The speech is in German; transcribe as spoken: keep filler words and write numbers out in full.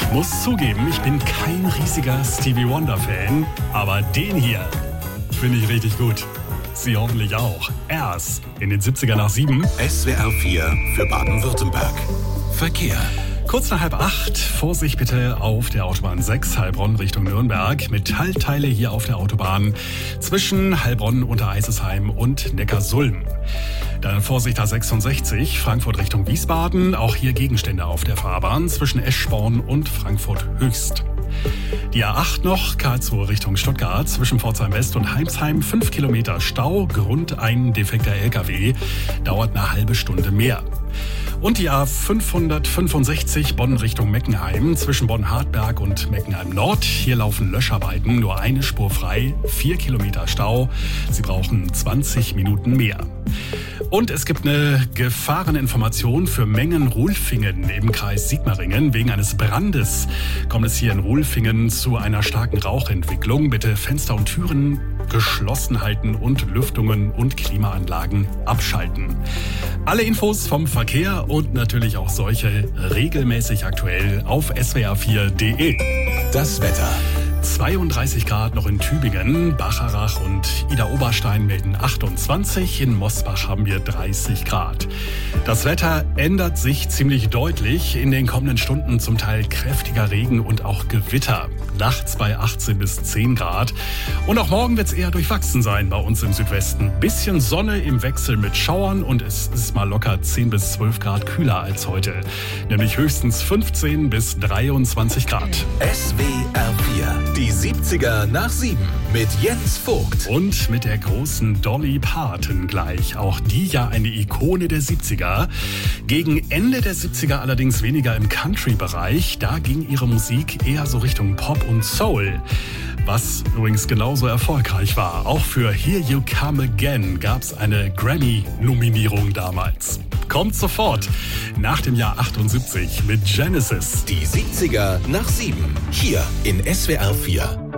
Muss zugeben, ich bin kein riesiger Stevie Wonder-Fan, aber den hier finde ich richtig gut. Sie hoffentlich auch. Erst in den siebziger nach sieben. S W R vier für Baden-Württemberg. Verkehr. Kurz nach halb acht, Vorsicht bitte auf der Autobahn sechs, Heilbronn Richtung Nürnberg. Metallteile hier auf der Autobahn zwischen Heilbronn, Untereisesheim und Neckarsulm. Dann Vorsicht A sechsundsechzig, Frankfurt Richtung Wiesbaden. Auch hier Gegenstände auf der Fahrbahn zwischen Eschborn und Frankfurt Höchst. Die A acht noch, Karlsruhe Richtung Stuttgart, zwischen Pforzheim West und Heimsheim, fünf Kilometer Stau, Grund ein defekter L K W, dauert eine halbe Stunde mehr. Und die A fünfhundertfünfundsechzig Bonn Richtung Meckenheim, zwischen Bonn-Hartberg und Meckenheim Nord. Hier laufen Löscharbeiten, nur eine Spur frei, vier Kilometer Stau. Sie brauchen zwanzig Minuten mehr. Und es gibt eine Gefahreninformation für Mengen-Rulfingen im Kreis Sigmaringen. Wegen eines Brandes kommt es hier in Rulfingen zu einer starken Rauchentwicklung. Bitte Fenster und Türen geschlossen halten und Lüftungen und Klimaanlagen abschalten. Alle Infos vom Verkehr und natürlich auch solche regelmäßig aktuell auf S W R vier punkt de. Das Wetter. zweiunddreißig Grad noch in Tübingen, Bacharach und Ida-Oberstein melden achtundzwanzig, in Mosbach haben wir dreißig Grad. Das Wetter ändert sich ziemlich deutlich, in den kommenden Stunden zum Teil kräftiger Regen und auch Gewitter. Nachts bei achtzehn bis zehn Grad. Und auch morgen wird es eher durchwachsen sein bei uns im Südwesten. Bisschen Sonne im Wechsel mit Schauern und es ist mal locker zehn bis zwölf Grad kühler als heute. Nämlich höchstens fünfzehn bis dreiundzwanzig Grad. S W R vier, die siebziger nach sieben mit Jens Vogt. Und mit der großen Dolly Parton gleich. Auch die ja eine Ikone der siebziger. Gegen Ende der siebziger allerdings weniger im Country-Bereich. Da ging ihre Musik eher so Richtung Pop und Soul. Was übrigens genauso erfolgreich war. Auch für Here You Come Again gab es eine Grammy-Nominierung damals. Kommt sofort nach dem Jahr achtundsiebzig mit Genesis. Die siebziger nach sieben. Hier in S W R vier.